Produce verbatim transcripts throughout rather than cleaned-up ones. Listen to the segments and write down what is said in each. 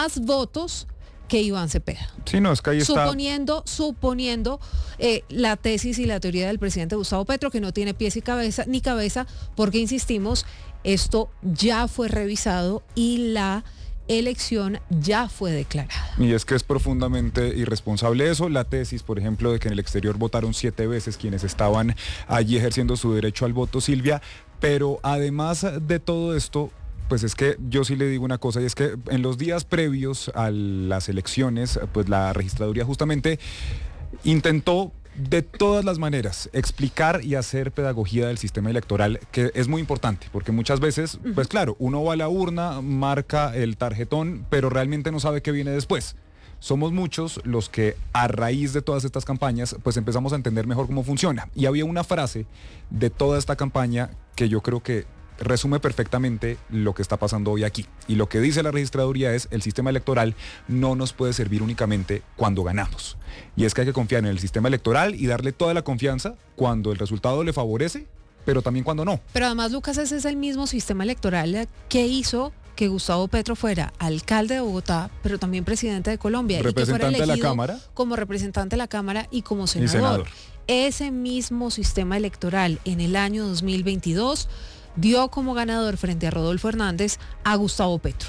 más votos que Iván Cepeda. Sí, no, es que ahí está. Suponiendo, suponiendo eh, la tesis y la teoría del presidente Gustavo Petro, que no tiene pies y cabeza, ni cabeza, porque insistimos, esto ya fue revisado y la elección ya fue declarada. Y es que es profundamente irresponsable eso. La tesis, por ejemplo, de que en el exterior votaron siete veces quienes estaban allí ejerciendo su derecho al voto, Silvia, pero además de todo esto, pues es que yo sí le digo una cosa, y es que en los días previos a las elecciones, pues la registraduría justamente intentó de todas las maneras explicar y hacer pedagogía del sistema electoral, que es muy importante, porque muchas veces, pues claro, uno va a la urna, marca el tarjetón, pero realmente no sabe qué viene después. Somos muchos los que a raíz de todas estas campañas pues empezamos a entender mejor cómo funciona. Y había una frase de toda esta campaña que yo creo que resume perfectamente lo que está pasando hoy aquí. Y lo que dice la registraduría es: el sistema electoral no nos puede servir únicamente cuando ganamos. Y es que hay que confiar en el sistema electoral y darle toda la confianza cuando el resultado le favorece, pero también cuando no. Pero además, Lucas, ese es el mismo sistema electoral que hizo que Gustavo Petro fuera alcalde de Bogotá, pero también presidente de Colombia. Representante y que fuera de la Cámara. Como representante de la Cámara y como senador. Y senador. Ese mismo sistema electoral en el año dos mil veintidós dio como ganador frente a Rodolfo Hernández a Gustavo Petro.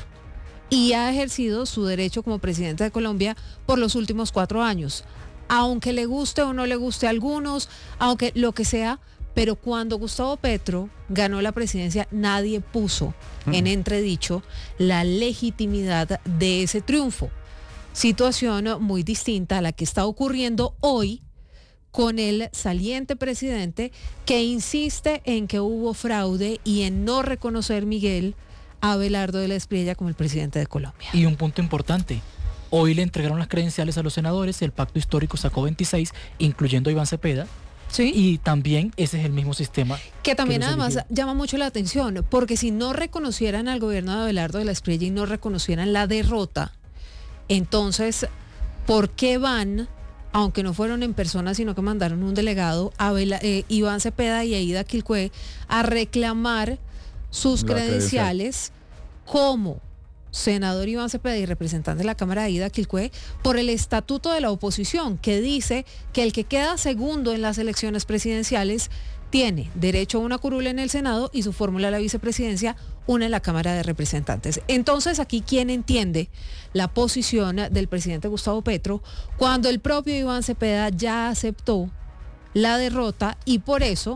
Y ha ejercido su derecho como presidente de Colombia por los últimos cuatro años. Aunque le guste o no le guste a algunos, aunque lo que sea, pero cuando Gustavo Petro ganó la presidencia, nadie puso mm. en entredicho la legitimidad de ese triunfo. Situación muy distinta a la que está ocurriendo hoy con el saliente presidente, que insiste en que hubo fraude y en no reconocer, Miguel, a Abelardo de la Espriella como el presidente de Colombia. Y un punto importante: hoy le entregaron las credenciales a los senadores, el pacto histórico sacó veintiséis, incluyendo a Iván Cepeda. Sí. Y también ese es el mismo sistema. Que también que además eligió. llama mucho la atención, porque si no reconocieran al gobierno de Abelardo de la Espriella y no reconocieran la derrota, entonces, ¿por qué van, aunque no fueron en persona, sino que mandaron un delegado, a Bela, eh, Iván Cepeda y Aida Quilcue, a reclamar sus La credenciales como senador Iván Cepeda y representante de la Cámara Aida Quilcue por el estatuto de la oposición, que dice que el que queda segundo en las elecciones presidenciales tiene derecho a una curul en el Senado y su fórmula a la vicepresidencia, una en la Cámara de Representantes? Entonces, aquí, ¿quién entiende la posición del presidente Gustavo Petro cuando el propio Iván Cepeda ya aceptó la derrota y por eso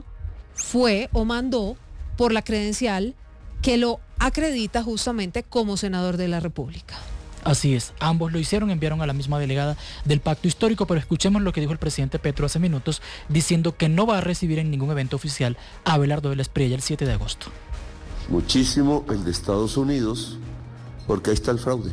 fue o mandó por la credencial que lo acredita justamente como senador de la República? Así es, ambos lo hicieron, enviaron a la misma delegada del pacto histórico, pero escuchemos lo que dijo el presidente Petro hace minutos, diciendo que no va a recibir en ningún evento oficial a Abelardo de la Espriella el siete de agosto. Muchísimo el de Estados Unidos, porque ahí está el fraude.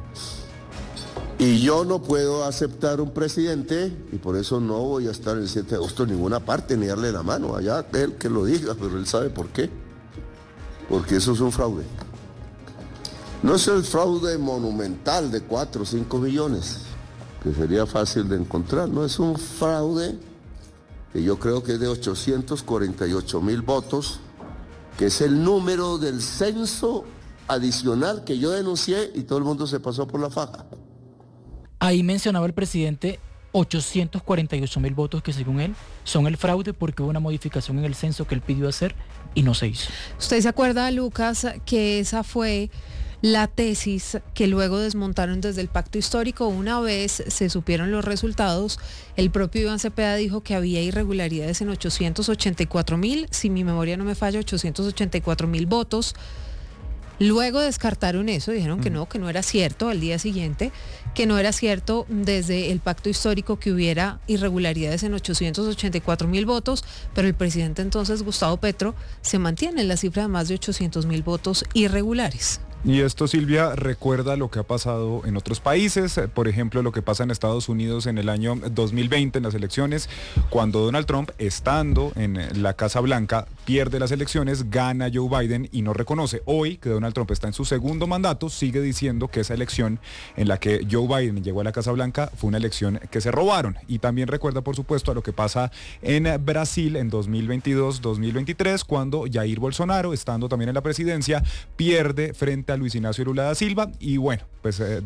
Y yo no puedo aceptar un presidente, y por eso no voy a estar el siete de agosto en ninguna parte, ni darle la mano, allá él que lo diga, pero él sabe por qué. Porque eso es un fraude. No es el fraude monumental de cuatro o cinco millones, que sería fácil de encontrar, no, es un fraude que yo creo que es de ochocientos cuarenta y ocho mil votos, que es el número del censo adicional que yo denuncié y todo el mundo se pasó por la faja. Ahí mencionaba el presidente ochocientos cuarenta y ocho mil votos que según él son el fraude porque hubo una modificación en el censo que él pidió hacer y no se hizo. ¿Usted se acuerda, Lucas, que esa fue la tesis que luego desmontaron desde el pacto histórico? Una vez se supieron los resultados, el propio Iván Cepeda dijo que había irregularidades en ochocientos ochenta y cuatro mil, si mi memoria no me falla, ochocientos ochenta y cuatro mil votos. Luego descartaron eso, dijeron que no, que no era cierto al día siguiente, que no era cierto desde el pacto histórico que hubiera irregularidades en ochocientos ochenta y cuatro mil votos, pero el presidente entonces, Gustavo Petro, se mantiene en la cifra de más de ochocientos mil votos irregulares. Y esto, Silvia, recuerda lo que ha pasado en otros países, por ejemplo, lo que pasa en Estados Unidos en el año dos mil veinte, en las elecciones, cuando Donald Trump, estando en la Casa Blanca, pierde las elecciones, gana Joe Biden y no reconoce. Hoy, que Donald Trump está en su segundo mandato, sigue diciendo que esa elección en la que Joe Biden llegó a la Casa Blanca fue una elección que se robaron. Y también recuerda, por supuesto, a lo que pasa en Brasil en dos mil veintidós dos mil veintitrés, cuando Jair Bolsonaro, estando también en la presidencia, pierde frente a Luis Ignacio Lula da Silva y bueno, pues... Eh,